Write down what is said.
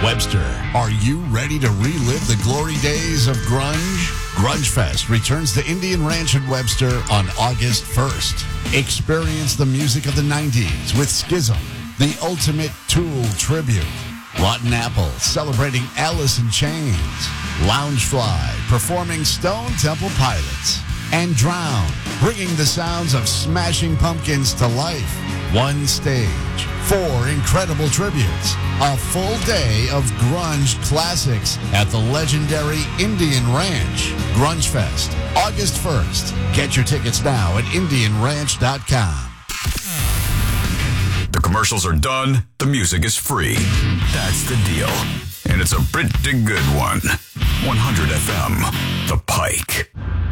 Webster, are you ready to relive the glory days of grunge? Grunge Fest returns to Indian Ranch in Webster on August 1st. Experience the music of the 90s with Schism, the ultimate Tool tribute. Rotten Apple celebrating Alice in Chains. Loungefly performing Stone Temple Pilots. And Drown bringing the sounds of Smashing Pumpkins to life. One stage, 4 incredible tributes, a full day of grunge classics at the legendary Indian Ranch. Grunge Fest, August 1st. Get your tickets now at IndianRanch.com. The commercials are done. The music is free. That's the deal. And it's a pretty good one. 100 FM, The Pike.